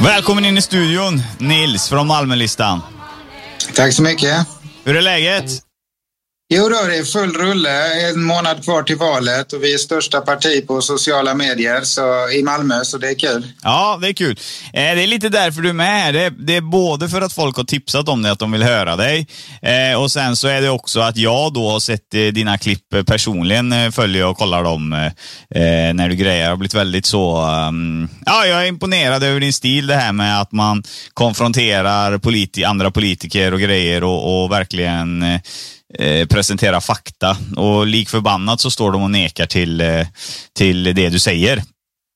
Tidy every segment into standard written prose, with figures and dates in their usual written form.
Välkommen in i studion, Nils från Malmölistan. Tack så mycket. Hur är läget? Jo då, det är full rulle. En månad kvar till valet och vi är största parti på sociala medier så, i Malmö, så det är kul. Ja, det är kul. Det är lite därför du är med här. Det är både för att folk har tipsat om det, att de vill höra dig. Och sen så är det också att jag då har sett dina klipp personligen, följer och kollar dem när du grejer. Jag har blivit väldigt så... ja, jag är imponerad över din stil, det här med att man konfronterar andra politiker och grejer och verkligen... presentera fakta, och lik förbannat så står de och nekar till det du säger.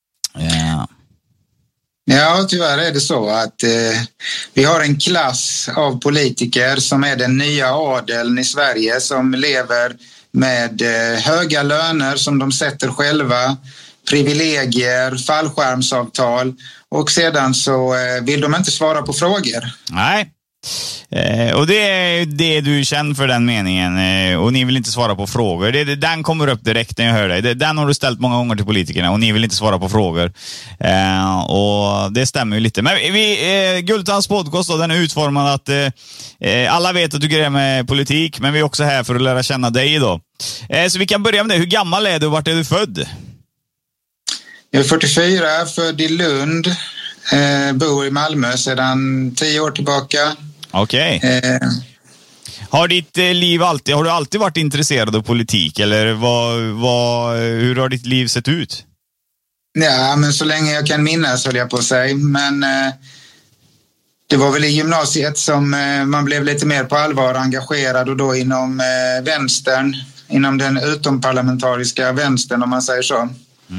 Ja, tyvärr är det så att vi har en klass av politiker som är den nya adeln i Sverige, som lever med höga löner som de sätter själva, privilegier, fallskärmsavtal, och sedan så vill de inte svara på frågor. Nej. Och det är det du känner för, den meningen, och ni vill inte svara på frågor. Den kommer upp direkt när jag hör dig. Den har du ställt många gånger till politikerna och ni vill inte svara på frågor. Och det stämmer ju lite. Men Gultans podcast då, den är utformad att alla vet att du grejer med politik, men vi är också här för att lära känna dig idag. Så vi kan börja med det. Hur gammal är du och vart är du född? Jag är 44, född i Lund, bor i Malmö sedan 10 år tillbaka. Okej. Har ditt liv har du alltid varit intresserad av politik, eller hur har ditt liv sett ut? Ja, men så länge jag kan minnas, höll jag på att säga. Men det var väl i gymnasiet som man blev lite mer på allvar engagerad, och då inom vänstern, inom den utomparlamentariska vänstern, om man säger så.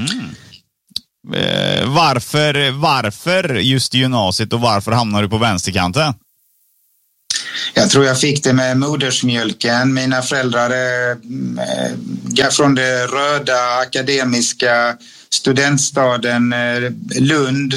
Varför just i gymnasiet, och varför hamnade du på vänsterkanten? Jag tror jag fick det med modersmjölken. Mina föräldrar är från det röda akademiska studentstaden Lund,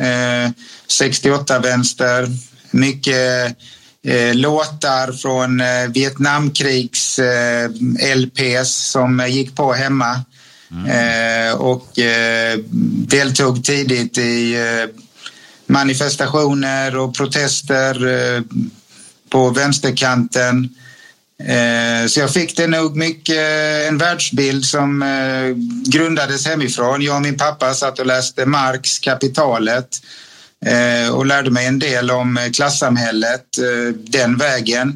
68-vänster. Mycket låtar från Vietnamkrigs LPs som gick på hemma. Och deltog tidigt i manifestationer och protester på vänsterkanten. Så jag fick det nog mycket en världsbild som grundades hemifrån. Jag och min pappa satt och läste Marx Kapitalet och lärde mig en del om klassamhället den vägen.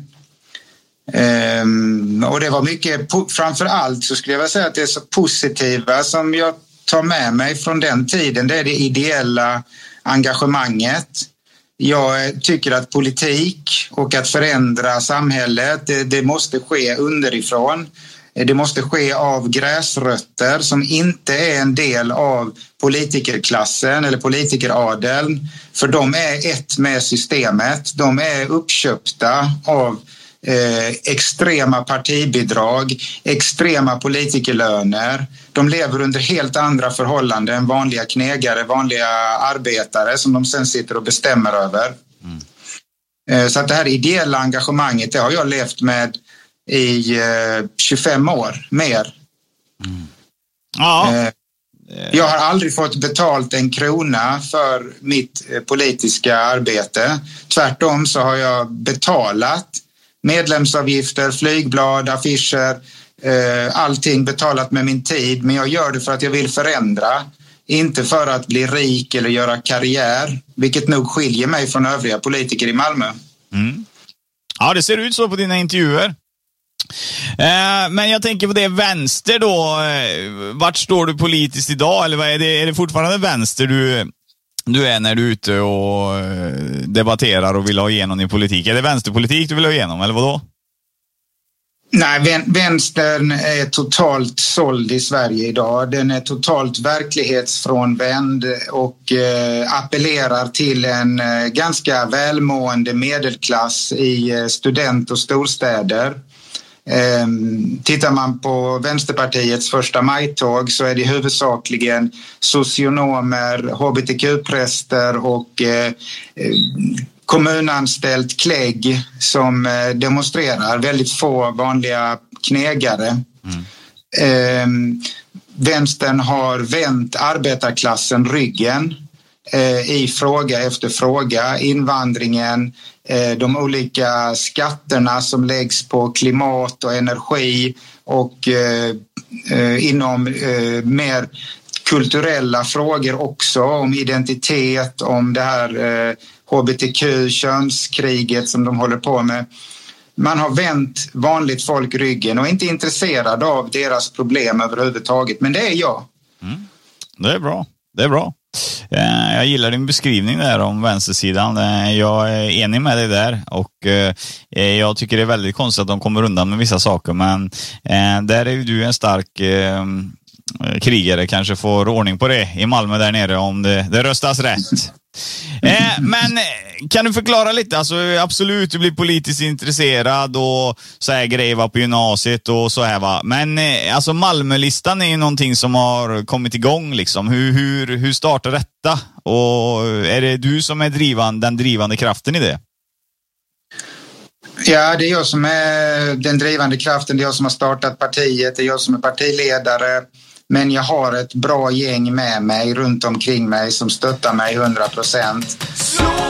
Och det var mycket, framför allt så skulle jag vilja säga att det är så positiva som jag tar med mig från den tiden. Det är det ideella engagemanget. Jag tycker att politik och att förändra samhället, det måste ske underifrån. Det måste ske av gräsrötter som inte är en del av politikerklassen eller politikeradeln. För de är ett med systemet. De är uppköpta av extrema partibidrag, extrema politikerlöner. De lever under helt andra förhållanden än vanliga knegare, vanliga arbetare som de sen sitter och bestämmer över. Så att det här ideella engagemanget, det har jag levt med i 25 år mer. Ja. Jag har aldrig fått betalt en krona för mitt politiska arbete. Tvärtom så har jag betalat medlemsavgifter, flygblad, affischer, allting betalat med min tid. Men jag gör det för att jag vill förändra, inte för att bli rik eller göra karriär, vilket nog skiljer mig från övriga politiker i Malmö. Ja, det ser ut så på dina intervjuer. Men jag tänker på det, vänster då. Vart står du politiskt idag? Eller vad är det? Är det fortfarande vänster du är när du är ute och debatterar och vill ha igenom i politik? Är det vänsterpolitik du vill ha igenom, eller vadå? Nej, vänstern är totalt såld i Sverige idag. Den är totalt verklighetsfrånvänd och appellerar till en ganska välmående medelklass i student- och storstäder. Tittar man på Vänsterpartiets första majtåg så är det huvudsakligen socionomer, hbtq-präster och kommunanställt klägg som demonstrerar. Väldigt få vanliga knegare. Vänstern har vänt arbetarklassen ryggen. i fråga efter fråga. Invandringen, de olika skatterna som läggs på klimat och energi och inom mer kulturella frågor också, om identitet, om det här HBTQ, könskriget som de håller på med. Man har vänt vanligt folk ryggen och är inte intresserad av deras problem överhuvudtaget. Men det är jag. Mm. Det är bra. Det är bra. Jag gillar din beskrivning där om vänstersidan. Jag är enig med dig där och jag tycker det är väldigt konstigt att de kommer undan med vissa saker, men där är ju du en stark krigare, kanske får ordning på det i Malmö där nere om det röstas rätt. Men kan du förklara lite, alltså absolut du blir politiskt intresserad och så här grejer var på gymnasiet och så här va, men alltså Malmölistan är ju någonting som har kommit igång liksom, hur startar detta och är det du som är den drivande kraften i det? Ja, det är jag som är den drivande kraften, det är jag som har startat partiet, det är jag som är partiledare. Men jag har ett bra gäng med mig runt omkring mig som stöttar mig 100%.